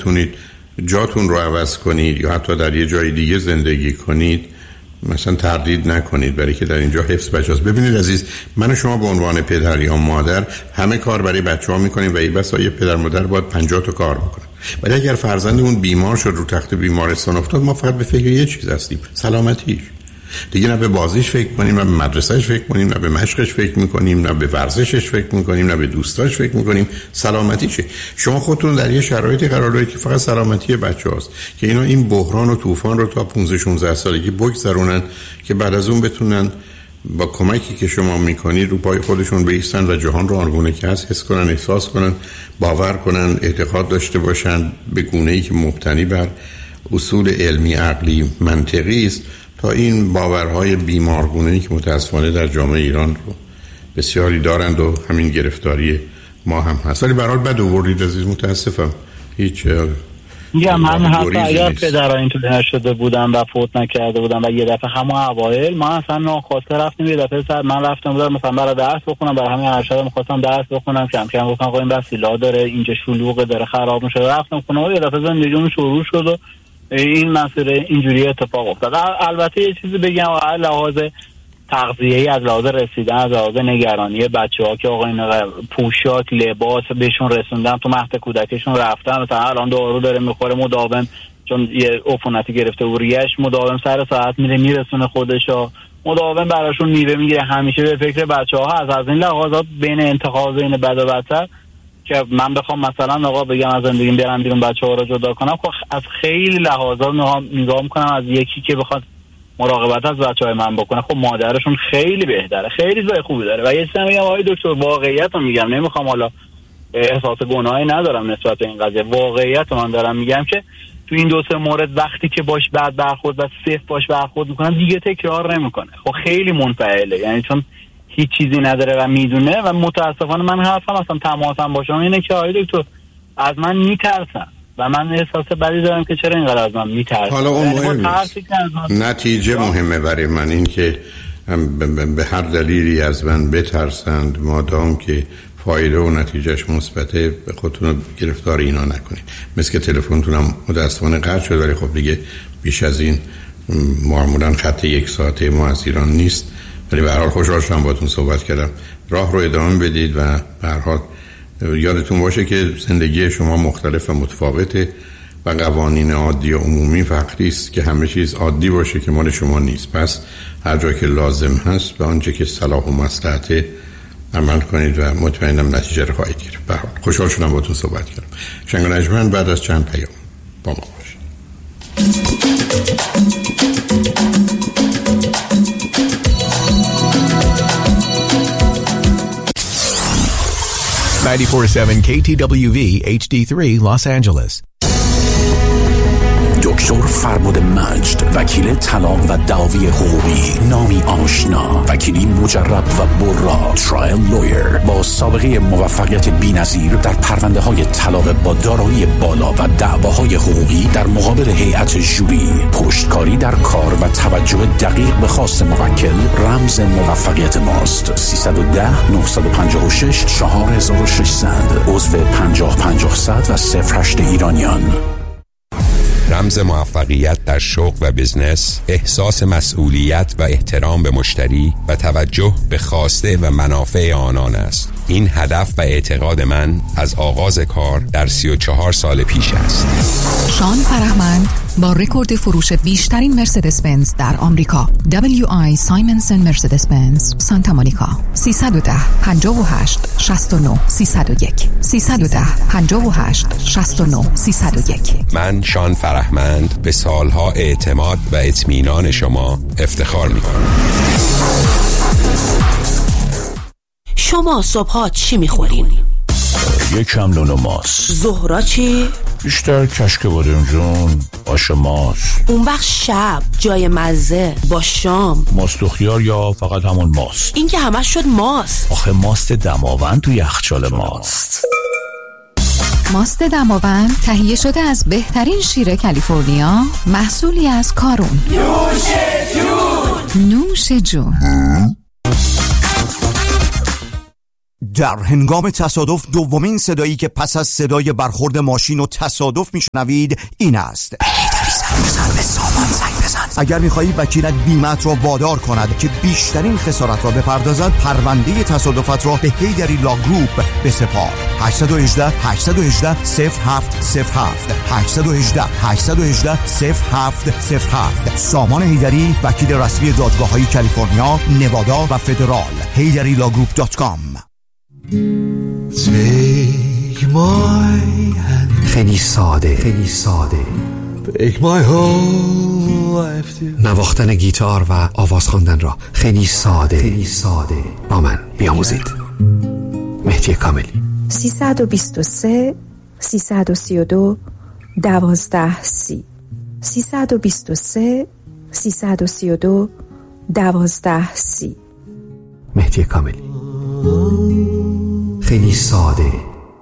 بتونید جاتون رو عوض کنید یا حتی در یه جای دیگه زندگی کنید مثلا تردید نکنید، برای که در اینجا حفظ بچه‌هاست. ببینید عزیز، من و شما به عنوان پدر یا مادر همه کار برای بچه‌ها می‌کنیم و این بسا یه پدر مادر باید 50 تا کار بکنه. ولی اگر فرزندمون بیمار شد، رو تخت بیمارستان افتاد، ما فقط به فکر یه چیز هستیم، سلامتیش. دیگه نه به بازیش فکر کنیم، نه به مدرسهش فکر کنیم، نه به مشقش فکر میکنیم، نه به ورزشش فکر میکنیم، نه به دوستاش فکر میکنیم، سلامتیشه. شما خودتون در یه شرایطی قرار دارید که فقط سلامتی بچه‌هاست که اینا این بحران و طوفان رو تا 15-16 سالگی بگذرونن که بعد از اون بتونن با کمکی که شما میکنید رو پای خودشون بایستن و جهان رو آنگونه که هست حس کنن، احساس کنن، باور کنن، اعتقاد داشته باشن به گونه‌ای که مبتنی بر اصول علمی، عقلی، منطقی است، تا این باورهای بیمارگونه‌ای که متاسفانه در جامعه ایران رو بسیاری دارند و همین گرفتاری ما هم هست. ولی به هر حال بد آوردید عزیز، متاسفم. هیچ من حتی اگر پدرها اینطوری نشده بودن و فوت نکرده بودن و یه دفعه همون اوایل ما اصلا ناخواسته رفتیم یه دفعه سر من رفتم بودم مثلا برای درس بخونم، برای همین ارشد می‌خواستم درس بخونم، کم کم گفتم آقا این وسیله داره اینجا شلوغه داره خراب میشه، رفتم خونه و یه دفعه زندگیمون شروع شد و این مسئله اینجوری اتفاق افتاد. البته یه چیزی بگم، از لحاظ تغذیه‌ای، از لحاظ رسیدن، از لحاظ نگرانی بچه‌ها که آقا این پوشاک، لباس بهشون رسوندن، تو مهد کودکشون رفتن، مثلا الان دارو داره میخوره مداوم چون یه عفونتی گرفته و ریش، مداوم سر ساعت میرسونه خودشو، مداوم براشون میوه میگیره، همیشه به فکر بچه‌ها هست. از این لحاظات بین انتخاب این بد و بدتر که من بخوام مثلا آقا بگم از زندگیم بیارم بیرون بچه‌ها رو جدا کنم، خب از خیلی لحاظات نگاه میکنم از یکی که بخواد مراقبت از بچه‌های من بکنه، خب مادرشون خیلی بهتره، خیلی جای خوبی داره. و یه چیزی میگم آقای دکتر، واقعیت رو میگم، نمیخوام حالا احساس گناهی ندارم نسبت به این قضیه، واقعیت من دارم میگم که تو این 2-3 مورد وقتی که باش بد برخورد و صفر باش برخورد میکنم دیگه تکرار نمیکنه. خب خیلی منفعله، یعنی چون هیچ چیزی نداره و میدونه و متاسفانه من حرفم اصلا تماسم باشه اینه که آقای دکتر از من میترسن و من احساس بدی دارم که چرا اینقدر از من میترسن. حالا اون مهم نتیجه مهمه برای من، این که به هر دلیلی از من بترسند، مادام که فایده و نتیجهش مثبته به خودتون گرفتار اینا نکنید. مثل که تلفنتونم متاسفانه قطع شد، ولی خب دیگه بیش از این معمولا خط 1 ساعته ما از ایران نیست، ولی به هر حال خوشحال شدم باهاتون صحبت کردم. راه رو ادامه بدید و به هر حال یادتون باشه که زندگی شما مختلف و متفاوته و قوانین عادی و عمومی فقری است که همه چیز عادی باشه که مال شما نیست. پس هر جا که لازم هست به آنچه که صلاح و مصلحت عمل کنید و مطمئنم نتیجه رو خواهید گرفت. به هر حال خوشحال شدم باهاتون صحبت کردم. شنگ و نجمن بعد از چند پیام با ما باشید. 94.7 KTWV HD3 Los Angeles. دکتر فربد مجد، وکیل طلاق و دعاوی حقوقی، نامی آشنا، وکیلی مجرب و برا، ترایل لویر با سابقه موفقیت بی‌نظیر در پرونده‌های طلاق با دارایی بالا و دعواهای حقوقی در مقابل هیئت ژوری، پشتکاری در کار و توجه دقیق به خواست موکل رمز موفقیت ماست. 310 956 4600 عضو 50-50 و 08 ایرانیان. رمز موفقیت در شغل و بزنس احساس مسئولیت و احترام به مشتری و توجه به خواسته و منافع آنان است. این هدف و اعتقاد من از آغاز کار در 34 سال پیش است. شان فرهمند با رکورد فروش بیشترین مرسدس بنز در آمریکا، WI سایمنسن مرسدس بنز سانتا مونیکا، 310 58 69 301 310 58 69 301. من شان فرهمند به سالها اعتماد و اطمینان شما افتخار می‌کنم. شما صبحا چی میخورین؟ یکم نون و ماست. ظهرا چی؟ بیشتر کشک بادم جون، آش ماست. اون وقت شب جای مزه با شام ماست و خیار یا فقط همون ماست؟ این که همش شد ماست. آخه ماست دماوند تو یخچال ماست. ماست دماوند تهیه شده از بهترین شیر کالیفرنیا، محصولی از کارون. نوش جون. در هنگام تصادف دومین صدایی که پس از صدای برخورد ماشین و تصادف میشنوید این است: به سامان زنگ بزن. اگر میخواهی وکیلت بیمت را وادار کند که بیشترین خسارت را بپردازد، پرونده تصادفات را به هیدری لا گروپ بسپار. 818 818 0707 818 818 0707. سامان هیدری، وکیل رسمی دادگاه‌های کالیفرنیا، نوادا و فدرال. HeyDaddyLawGroup.com. خیلی ساده، خیلی ساده. نواختن گیتار و آواز خواندن را خیلی ساده، خیلی ساده با من بیاموزید. مهدی کاملی. 323 332 1230 323 332 1230. مهدی کاملی. خیلی ساده.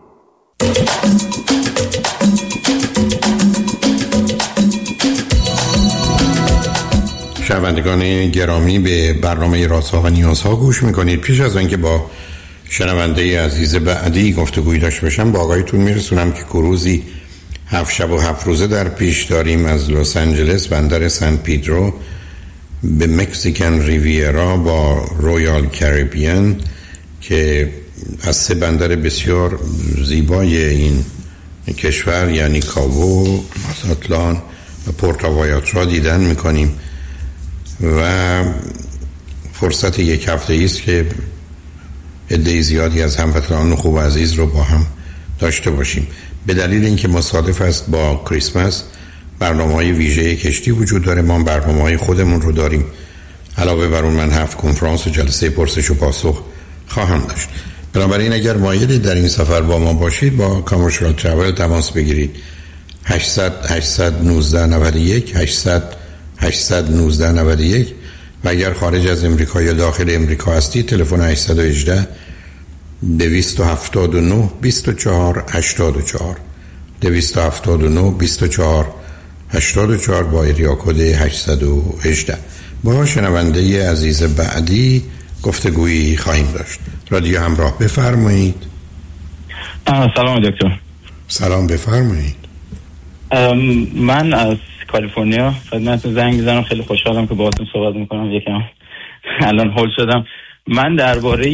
شنوندگان گرامی، به برنامه رازها و نیازها گوش میکنید. پیش از اینکه با شنونده عزیز بعدی گفتگوی داشته باشم، با آقایتون میرسونم که کروزی 7 شب و 7 روزه در پیش داریم از لس آنجلس بندر سن پیدرو به مکزیکن ریویرا با رویال کریبیان که از 3 بندر بسیار زیبای این کشور یعنی کابو، مازاتلان و پورتوایاترا دیدن میکنیم و فرصت 1 هفته است که عده زیادی از هموطنان خوب و عزیز رو با هم داشته باشیم. به دلیل اینکه مصادف است با کریسمس، برنامه‌های ویژه کشتی وجود داره. ما برنامه‌های خودمون رو داریم. علاوه بر اون من 7 کنفرانس و جلسه پرسش و پاسخ خواهم داشت. بنابراین اگر مایلید در این سفر با ما باشید، با کامرشال ترافل تماس بگیرید. 800 819 91 800 819 91 و اگر خارج از امریکا یا داخل امریکا هستید، تلفن 818 279 24 84 279 24 84 با ایریا کد 818. با شنونده عزیز بعدی گفتگویی خواهیم داشت. رادیو همراه، بفرمایید. سلام دکتر. سلام، بفرمایید. من از کالیفرنیا خدمتتون زنگ میزنم. خیلی خوشحالم که باهاتون صحبت میکنم. یکم الان هول شدم. من درباره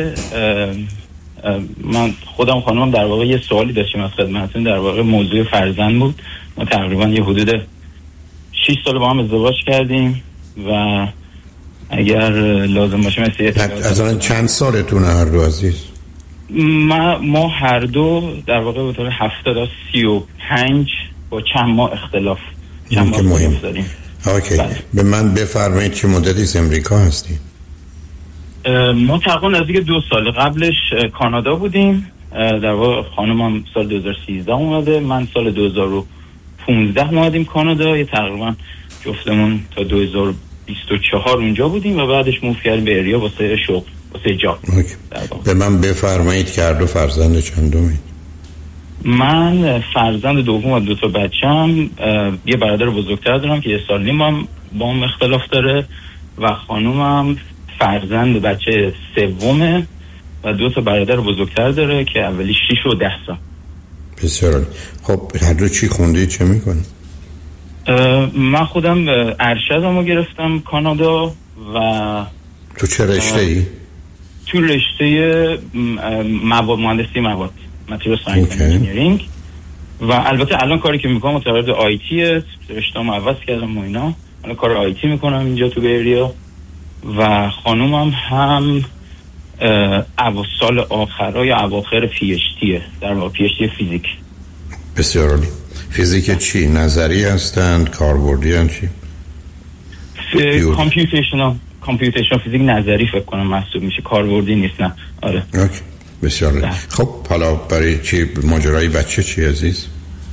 من خودم خانمم در واقع یه سوالی داشتیم از خدمتتون. در واقع موضوع فرزند بود. ما تقریبا یه حدود 6 سال با هم ازدواج کردیم و اگر لازم باشه از الان چند سالتون هر دو عزیز؟ ما هر دو در واقع به طور 70 تا 35 با چند ماه اختلاف چند ماه داریم. اوکی. به من بفرمایید چه مدتی از امریکا هستی؟ ما تقریبا نزدیک 2 سال. قبلش کانادا بودیم. در واقع خانمم سال 2013 اومده، من سال 2015 اومدیم کانادا. یه تقریبا جفتمون تا 2024 اونجا بودیم و بعدش موو کردیم به اریا واسه شغل، واسه جاب. به من بفرمایید که هر دو فرزند چندمید؟ من فرزند دوم و 2 تا بچه‌ام. یه برادر بزرگتر دارم که 1 سال نیم با هم اختلاف داره و خانومم فرزند بچه سومه و 2 تا برادر بزرگتر داره که اولی 6 و 10 سال. بسیار. خب هر دو چی خوندید، چه میکنید؟ من خودم ارشدمو گرفتم کانادا. و تو چه رشته ای؟ تو رشته مهندسی مواد، متریال ساینس انجینیرینگ. و البته الان کاری که میکنم متولد آیتیه. رشته‌مو عوض کردم و اینا. الان کار آیتی میکنم اینجا تو بیریا و خانومم هم سال آخر یا اواخر پی‌اچ‌دیه، در واقع پی‌اچ‌دی فیزیک. بسیار عالی. فیزیک چی؟ نظری هستند؟ کاربردی هستند؟ چی؟ کامپیوتیشنال فیزیک نظری فکر کنم محسوب میشه، کاربردی نیست. نه آره. اوکی. بسیار عالی. خب حالا برای چی ماجرای بچه چی عزیز؟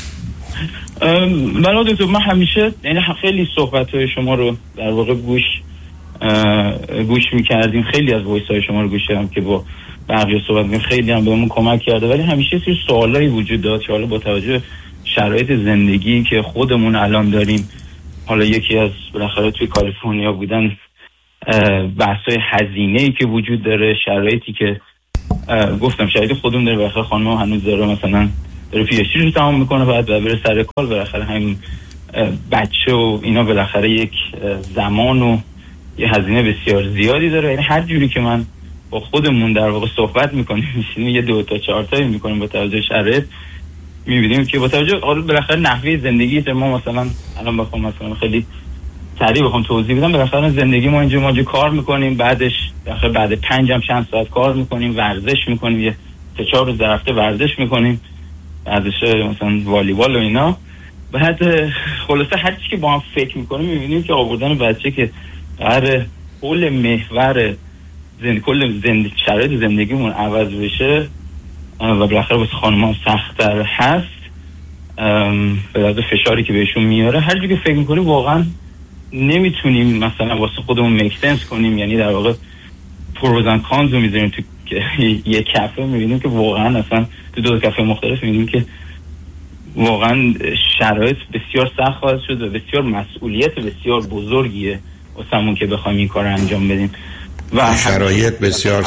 دکتر من همیشه یعنی خیلی صحبت‌های شما رو در واقع گوش می‌کردیم. خیلی از وایس‌های شما رو گوش کردم که با بقیه صحبت می‌کنیم. خیلی هم بهمون کمک کرده، ولی همیشه سری سوالایی وجود داشت که حالا با توجه شرایط زندگی که خودمون الان داریم، حالا یکی از بالاخره توی کالیفرنیا بودن، بحث‌های هزینه‌ای که وجود داره، شرایطی که گفتم شاید خودمون داره بالاخره خانم هنوز داره مثلا داره پی اچ دی رو تمام میکنه بعد بره سر کار، بالاخره همین بچه و اینا بالاخره یک زمان و یه هزینه بسیار زیادی داره. یعنی هر جوری که من با خودمون در واقع صحبت میکنیم، میشینیم یه 2 تا 4 تایی میکنیم با توجه شرایط، میبینیم که با توجه بالاخره نحوه زندگی ما مثلا الان بخوام مثلا خیلی سریع بخوام توضیح بدم، بالاخره زندگی ما اینجا کار میکنیم، بعدش بالاخره بعد 5 چند ساعت کار میکنیم، ورزش میکنیم، یه 3-4 روز در هفته ورزش میکنیم، بعدش مثلا والیبال و اینا. بعد خلاصه هر چی که با هم فکر میکنیم میبینیم که آوردن بچه که قراره کل محور شرایط زندگیمون عوض بشه و بالاخره واسه خانم‌ها سخت‌تر هست، به لحاظ فشاری که بهشون میاره، هر جوری که فکر میکنیم واقعا نمیتونیم مثلا واسه خودمون میک سنس کنیم. یعنی در واقع پروز اند کانز رو میذاریم تو یک کفه، میبینیم که واقعا اصلا تو 2 کفه مختلف میبینیم که واقعا شرایط بسیار سخت خواهد شد و بسیار مسئولیت بسیار بزرگیه واسمون که بخوایم این کار انجام بدیم و شرایط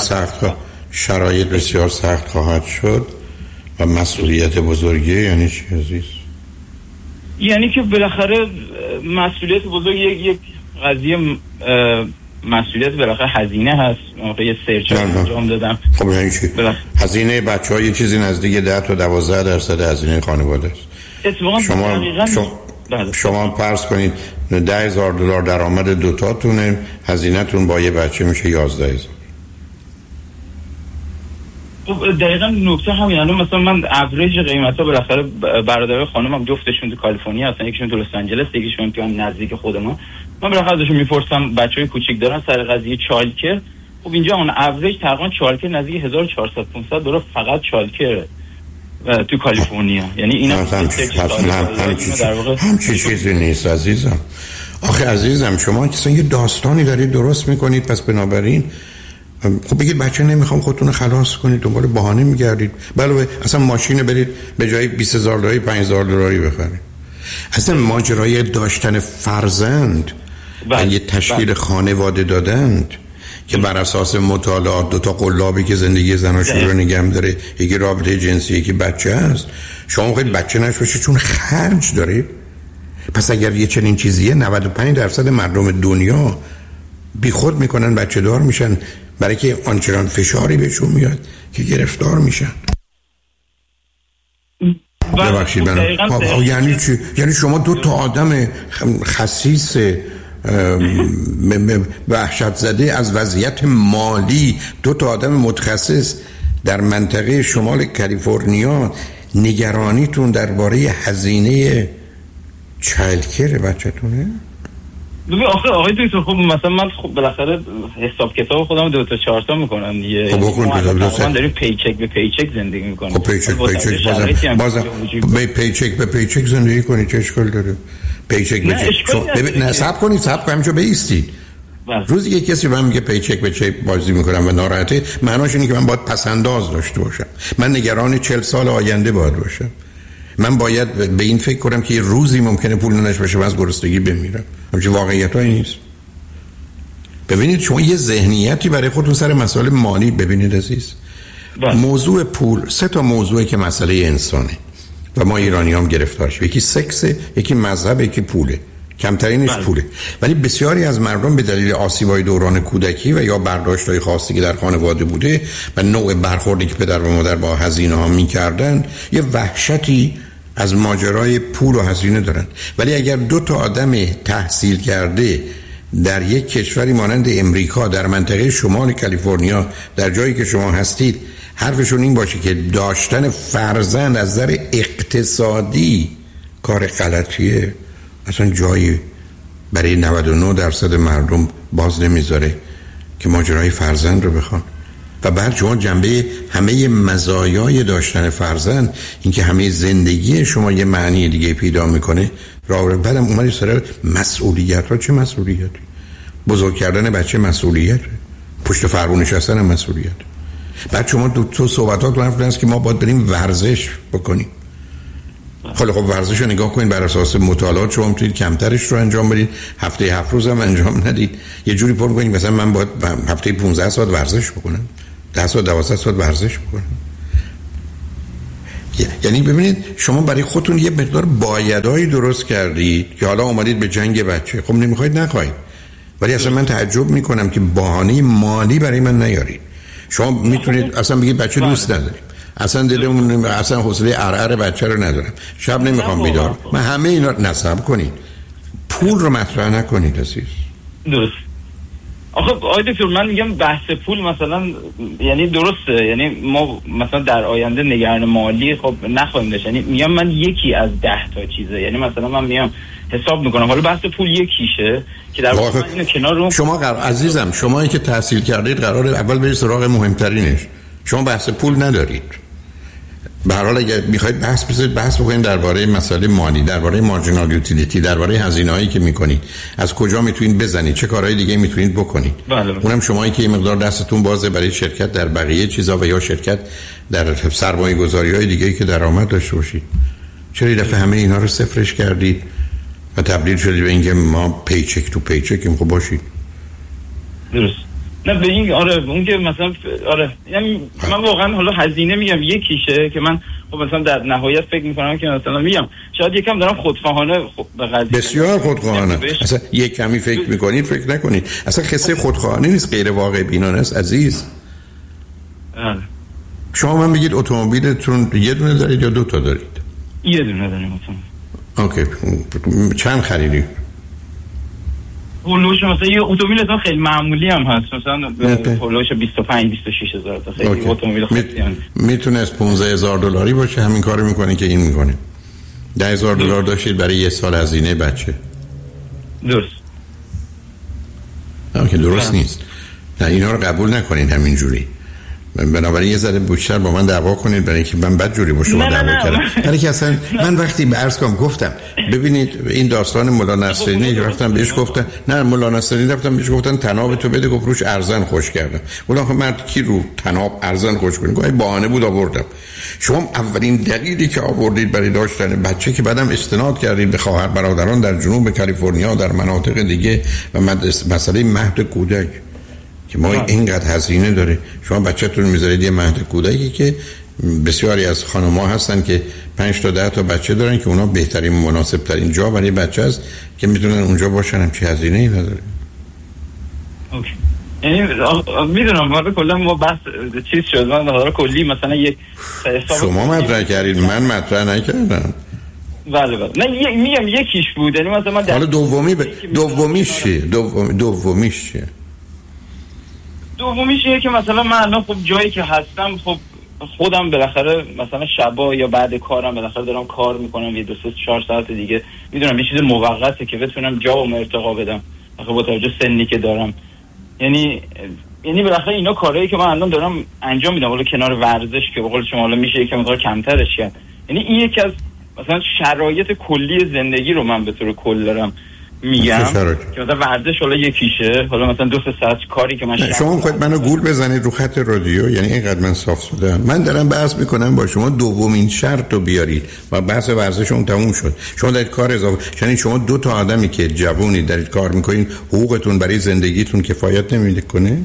بسیار سخت خواهد شد و مسئولیت بزرگیه. یعنی چی عزیز؟ یعنی که بالاخره مسئولیت بزرگ یک قضیه مسئولیت بالاخره هزینه هست. من یه سرچ انجام دادم. خب یعنی چی؟ هزینه بچه‌ها یه چیزی نزدیک 10 تا 12% هزینه خانواده است. شما فرض کنید $10,000 درآمد 2 تاتونه، هزینه‌تون با یه بچه میشه 11,000. دقیقاً نکته همین. الان مثلا من اوریج قیمتا بالاخره برادرای خانمم جفتشون تو کالیفرنیا هستن، یکیشون تو لس آنجلس، یکیشون تو هم نزدیک خودمون. من بالاخره ازشون میپرسم بچهای کوچیک دارن سر قضیه چالکر. خب اینجا اون اوریج تقریبا چالکر نزدیک $1,400-500 فقط چالکر تو کالیفرنیا. یعنی اینا همچی چیزی نیست عزیزم. آخه عزیزم شما که یه داستانی دارید درست میکنید، پس بنابراین خب بگید بچه نمیخوام، خودتون خلاص کنید، دنبال بهانه میگردید. بله اصلا ماشین برید به جای $20,000 $5,000 بخرید. اصلا ماجرای داشتن فرزند و یه تشکیل خانواده دادند که بر اساس مطالعات 2 تا قلابی که زندگی زناشویی رو نگه داره، یکی رابطه جنسی یکی بچه هست. شما خیلی بچه نشه چون خرج دارید. پس اگر یه چنین چیزیه 95% مردم دنیا بی خود میکنن، بچه دار میشن، برای که آنچنان فشاری بهشون میاد که گرفتار میشن. ببخشید من یعنی چی؟ یعنی شما 2 تا آدم خسیس وحشت زده از وضعیت مالی، 2 تا آدم متخصص در منطقه شمال کالیفرنیا، نگرانیتون درباره هزینه چایلدکر بچه‌تونه؟ ببین آقای دکتر خب مثلا من خب بالاخره حساب کتاب خودم 2 تا 4 تا میکنم دیگه. خب بکنید ما داریم پیچک به پیچک زندگی میکنیم. خب پیچک بازم پیچک به پیچک زندگی کنید چه اشکال داره؟ پیچک به پیچک نه صبر کنید همینجا بایستید. روزی که کسی به من میگه پیچک به چک بازی میکنم و ناراحته، معناش اینه که من باید پسنداز داشته باشم. من نگران 40 سال آینده باید باشم. من باید به این فکر کنم که یه روزی ممکنه پول نش بشه و از گرسنگی بمیرم. همچنین واقعیتایی نیست. ببینید شما یه ذهنیتی برای خودتون سر مسائل مالی ببینید عزیز. موضوع پول 3 تا موضوعی که مسئله انسانه و ما ایرانی هم گرفتار شدیم. یکی سکسه، یکی مذهب، یکی پوله. کمترینش پوله. ولی بسیاری از مردم به دلیل آسیب‌های دوران کودکی و یا برداشت‌های خاصی که در خانواده بوده و نوع برخوردی که پدر و مادر با هزینه‌ها می‌کردن، یه وحشتی از ماجرای پول و هزینه دارن. ولی اگر 2 تا آدم تحصیل کرده در یک کشوری مانند امریکا، در منطقه شمال کالیفرنیا، در جایی که شما هستید، حرفشون این باشه که داشتن فرزند از نظر اقتصادی کار غلطیه، اصلا جایی برای 99% مردم باز نمیذاره که ماجرای فرزند رو بخوان. و بعد شما جنبه همه مزایای داشتن فرزند، اینکه همه زندگی شما یه معنی دیگه پیدا میکنه، راه بعدم اومدی سر مسئولیت ها. چه مسئولیتی؟ بزرگ کردن بچه مسئولیت، پشت فرمون نشستن مسئولیت. بعد شما تو صحبتات من هست که ما باید بریم ورزش بکنیم. خب ورزش رو نگاه کنید، بر اساس مطالعات شما میتونید کمترش رو انجام بدید، هفته 7 روز هم انجام ندید، یه جوری پر کنید مثلا من باید هفته 15 ساعت ورزش بکنم. 10 ساعت 12 ساعت ورزش بکنن. یعنی ببینید شما برای خودتون یه مقدار بایدایی درست کردید که حالا اومدید به جنگ بچه. خب نمیخواید نخواید، ولی اصلا من تعجب میکنم که بهانه مالی برای من نیارید. شما میتونید اصلا بگید بچه دوست نداریم، اصلا دلمون، اصلا حوصله ارعر بچه رو ندارم، شب نمیخوام بیدار. من همه اینا نصب کنید، پول رو مطرح نکنید عزیز. درست. آخه آقای دکتر من میگم بحث پول مثلا یعنی درسته، یعنی ما مثلا در آینده نگران مالی خب نخواهیم داشت، یعنی میگم من یکی از 10 تا چیزه، یعنی مثلا من میام حساب میکنم حالا بحث پول یکیشه که در واقع اینو کنار رو شما عزیزم، شمایی که تحصیل کردید قراره اول برید سراغ مهمترینش. شما بحث پول ندارید. به هر حال اگه میخواید بحث بکنید درباره مسائل مالی، درباره مارجینال یوتیلیتی، درباره هزینه‌هایی که میکنید، از کجا میتونید بزنید، چه کارهای دیگه میتونید بکنید. اونم شمایی که یه مقدار دستتون بازه برای شرکت در بقیه چیزا و یا شرکت در سرمایه‌گذاری‌های دیگه‌ای که درآمد داشته باشید. چرا این دفعه همه اینا رو صفرش کردید و تبدیل شدید به اینکه ما پیچک تو پیچکیم؟ خب باشید. درست. نه به این اون که مثلا یعنی من واقعا حالا هزینه میگم یکیشه که من خب مثلا در نهایت فکر میکنم که مثلا میگم شاید یکم دارم خودخواهانه به قضیه، بسیار خودخواهانه. اصلا یک کمی فکر میکنید، فکر نکنید. اصلا قصه خودخواهانه نیست، غیر واقع بینانه است عزیز. شما من بگید اتومبیلتون یه دونه دارید یا 2 تا دارید؟ یه دونه داریم اتومبیل. اوکی. چند خریدید؟ هولوش مثلا یه اتومبیل اصلا خیلی معمولی هم هست، مثلا هولوش 25 26 هزار تا، خیلی اتومبیل خیلی میتونه از 15,000 دلاری باشه. همین کارو میکنه که این میکنه. 10,000 دلار داشتید برای یه سال هزینه بچه. درست. اوکی درست نیست. نه اینا رو قبول نکنین همینجوری. بنابراین یه ذره بیشتر با من دعوا کنید برای اینکه من بدجوری با شما دعوا کردم. برای که اصلا من وقتی به عرض کنم گفتم ببینید این داستان مولا نصرانی رفتم بهش گفتن، نه مولا نصرانی رفتم بهش گفتن تناب تو بده، گفت روش ارزن خوش کردم. گفتم خب من کی رو تناب ارزن خوش کنه؟ گفت بهانه بود آوردم. شما اولین دلیلی که آوردید برای داشتن بچه که بعدم استناد کردید به خواهر برادران در جنوب کالیفرنیا در مناطق دیگه و مسئله مهد کودک که ما اینقدر هزینه داره. شما بچه‌تون میذارید یه مهد کودکی که بسیاری از خانم‌ها هستن که 5 تا 10 تا بچه دارن که اونا بهترین مناسب ترین جا برای بچه است که میتونن اونجا باشن، هم چه هزینه‌ای نداره. اوکی. یعنی میدونم واقعا کلا ما بحث چیز شد، من حالا کلی مثلا یک حساب شما مطرح کردید، من مطرح نکردم. بله نه میگم یکیش بود، یعنی مثلا من حالا دومیش چیه؟ دومیش اینه که مثلا من الان خب جایی که هستم خب خودم بالاخره مثلا شبا یا بعد کارم بالاخره دارم کار میکنم یه 2-3-4 ساعت دیگه، میدونم یه چیز موقته که بتونم جوام ارتقا بدم آخه با توجه سنی که دارم. یعنی بالاخره اینا کارهایی که من الان دارم انجام میدم، حالا کنار ورزش که به قول شما حالا میشه یکم مقدار کمترش کرد. یعنی این یکی از مثلا شرایط کلی زندگی رو من به طور کل دارم میگم که مثلا ورزش حالا یکیشه، حالا مثلا 2-3 ساعت کاری که من شما میخواید منو گول بزنید رو خط رادیو، یعنی اینقدر من صاف شدم. من دارم بحث میکنم با شما دومین شرط رو بیارید و بحث ورزش اون تموم شد. شما دارید کار اضافه، یعنی شما 2 تا آدمی که جوونی دارید کار میکنین حقوقتون برای زندگیتون کفایت نمیکنه؟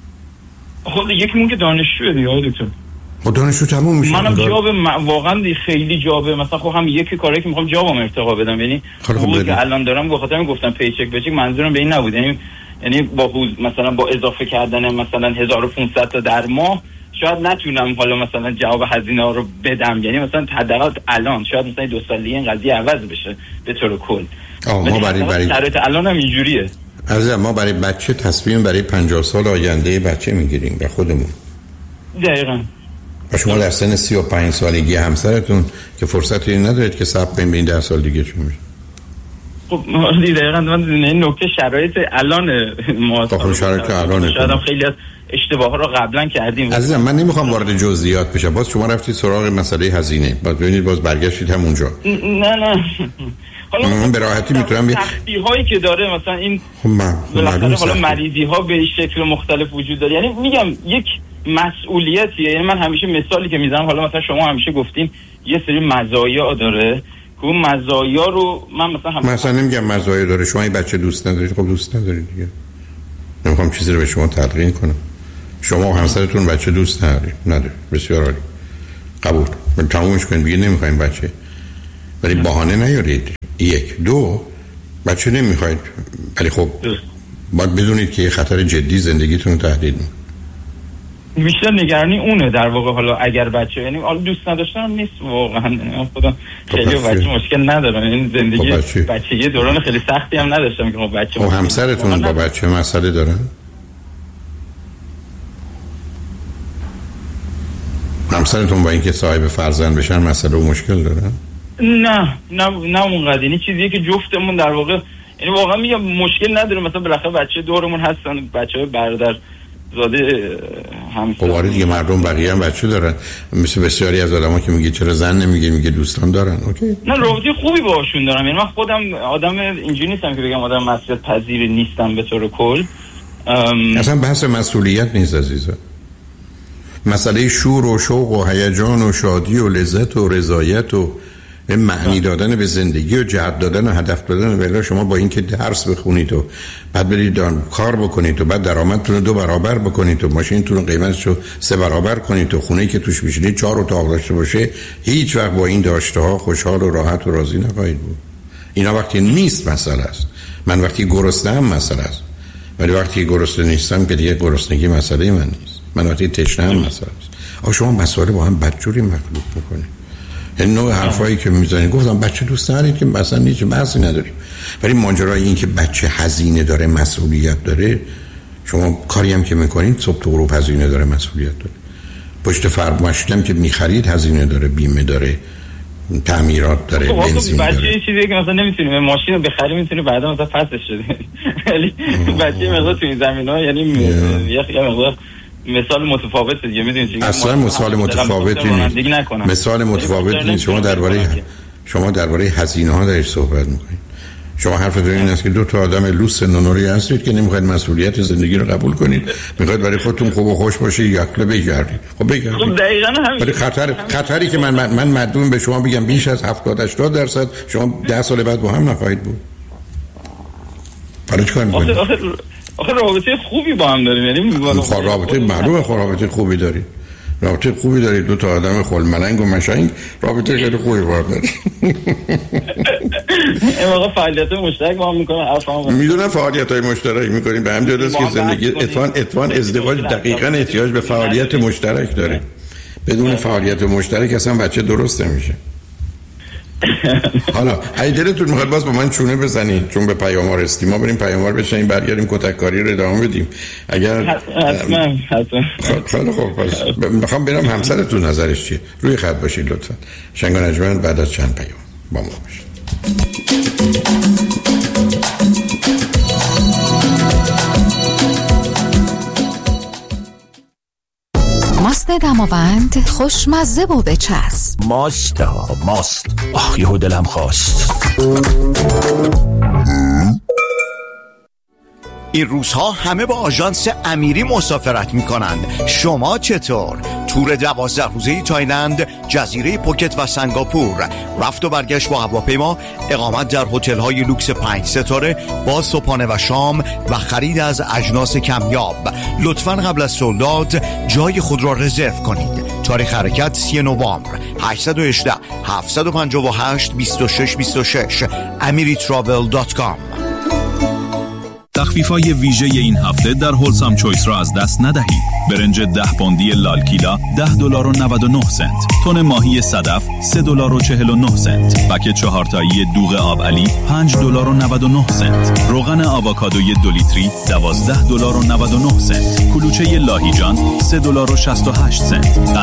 خب یکیمون که دانشجوه دیگه آقای دکتر. خب دانشجو تموم میشه. منم جاب واقعا خیلی جابه، مثلا خب هم یکی کاری که میخوام جابم ارتقا بدم، یعنی حقوقی که الان دارم به خاطر گفتم پیچک منظورم به این نبود، یعنی با مثلا با اضافه کردن مثلا 1500 تا در ماه شاید نتونم حالا مثلا جواب هزینه ها رو بدم، یعنی مثلا حداقل الان شاید مثلا 2 سال دیگه این قضیه عوض بشه به طور کل. ما برای شرایط الان هم اینجوریه. عزیزم ما برای بچه تصمیم برای 50 سال آینده بچه میگیریم به خودمون. دقیقاً. و شما در سن 35 سالگی همسرتون که فرصتی ندارید که صبر کنید به این 10 سال دیگه چون میشه. خب دقیقاً من این نکته شرایط الان ما شرایط الان شاید خیلی از اشتباهات رو قبلا کردیم. عزیزم من نمیخوام وارد جزئیات بشم، باز شما رفتید سراغ مسئله هزینه، باز ببینید باز برگشتید همونجا. نه حالا من به راحتی میتونم سختی هایی که داره مثلا این بالاخره حالا مریضی ها به شکل مختلف وجود داره، یعنی میگم یک مسئولیتیه. یعنی من همیشه مثالی که میزنم، حالا مثلا شما همیشه گفتین یه سری مزایا داره که اون مزایا رو من مثلا نمیگم مزایا داره. شما این بچه دوست ندارید، خب دوست ندارید دیگه. نمیخوام چیزی رو به شما تلقین کنم. شما و همسرتون بچه دوست ندارید. بسیار عالی، قبول، من تمومش کنید، بگید نمیخوایم بچه، ولی بهانه نیارید. 1 2 بچه نمیخواید، ولی خب باید بدونید که یه خطر جدی زندگیتون رو تهدید میکنه. بیشتر نگرانی اونه در واقع. حالا اگر بچه، یعنی حالا دوست نداشتن نیست واقعا، خدا خیلی بچه مشکل ندارم، یعنی زندگی بچگی دوران خیلی سختی هم نداشتم که خب بچه. همسرتون با بچه مسئله دارن؟ همسرتون با اینکه صاحب فرزند بشن مسئله و مشکل دارن؟ نه اونقدر. یعنی چیزیه که جفتمون در واقع، یعنی واقعا میگم مشکل نداریم. مثلا بالاخره بچه دورمون هستن، بچه‌های برادر زاده همسر. خب دیگه مردم بقیه هم بچه دارن، مثل بسیاری از آدما که میگه چرا زن نمیگه، میگه دوستان دارن. اوکی، نه رابطه خوبی باهاشون دارم. یعنی من خودم آدم اینجوری نیستم که بگم آدم مسئولیت پذیر نیستم به طور کل. اصلا بحث مسئولیت نیست عزیزم، مسئله شور و شوق و هیجان و شادی و لذت و رضایت و معنی دادن به زندگی و جهت دادن و هدف دادن. ولی شما با اینکه درس بخونید و بعد برید کار بکنید و بعد درآمدتون رو 2 برابر بکنید و ماشینتون رو قیمتش رو 3 برابر کنید و خونه‌ای که توش میشینید 4 اتاق داشته باشه، هیچ وقت با این داشته‌ها خوشحال و راحت و راضی نخواهید بود. اینا وقتی نیست مسئله است. من وقتی گرسنه‌ام مسئله است، ولی وقتی گرسنه نیستم که دیگه گرسنگی مسئله من نیست. من وقتی تشنه‌ام مسئله است. آخه شما مسائل با هم بدجوری مخلوط می‌کنید. این نوع حرفایی که میزنید، گفتم بچه دوست ندارید که مثلا هیچ بحثی نداریم، ولی ماجرای این که بچه هزینه داره، مسئولیت داره، شما کاری هم که میکنید صبح تا غروب هزینه داره، مسئولیت داره. پشت فرماشینم که میخرید هزینه داره، بیمه داره، تعمیرات داره، بنزین داره. بچه چیزی که مثلا نمیتونیم ماشین رو بخریم، میتونیم بعدا مثلا فسش شده، ولی بچه مقدار تو این زمینه‌ها یعنی یه مقدار مثال متفاوته دیگه. میدونید چیه؟ اصلا مثال متفاوتی نیست. مثال متفاوتی نیست. شما درباره هزینه ها دارید صحبت میکنید. شما حرفتون این است که 2 تا آدم لوس سنونوری هستید که نمیخواید مسئولیت زندگی رو قبول کنید، میخواید برای خودتون خوب و خوش باشید، یکله بگردید. خب بگردید. خب دقیقاً همین. ولی خطری که من مدیون به شما بگم بیش از 70-80% شما 10 سال بعد با هم نخواهید بود. حالا چیکار می‌کنید؟ آخه رابطه خوبی با هم داریم، یعنی رابطه معلومه، رابطه خوبی دارید. رابطه خوبی دارید، 2 تا آدم خلملنگ و مشنگ، رابطه خیلی خوبی با هم دارید. این واقعا فعالیت‌های مشترک با هم می‌کنیم. میدونم فعالیت‌های مشترک می‌کنیم، به همین جهت که زندگی اتفاقاً ازدواج دقیقاً احتیاج به فعالیت مشترک داره. بدون فعالیت مشترک اصلا بچه درست نمیشه. حالا اگه دلتون میخواد باز با من چونه بزنید، چون به پیام‌ها رسیدیم، ما بریم پیام‌ها بشنیم، برگردیم کتککاری رو ادامه بدیم. اگر حتما خیلی خوب، پس میخوام ببینم همسرتون نظرش چیه. روی خط باشید لطفا. شنگ و نجمن بعد از چند پیام با ما باشید. ماست دماوند خوشمزه و بچسب. ماست آخ یهو دلم خواست. این روزها همه با آژانس امیری مسافرت میکنند. شما چطور؟ تور 12 روزه تایلند، جزیره پوکت و سنگاپور، رفت و برگشت با هواپیما، اقامت در هتل‌های لوکس 5 ستاره با صبحانه و شام و خرید از اجناس کمیاب. لطفاً قبل از سولداد جای خود را رزرو کنید. تاریخ حرکت 3 نوامبر. 818 758 2626 amiritravel.com. تخفیف‌های ویژه این هفته در هولسام چویس را از دست ندهید. برنج 10 پوندی لالکیلا $10.99. تن ماهی صدف $3.49. پک 4 تایی دوغ آب علی $5.99. روغن آووکادوی 2 لیتری $12.99. کلوچه لاهیجان $3.68.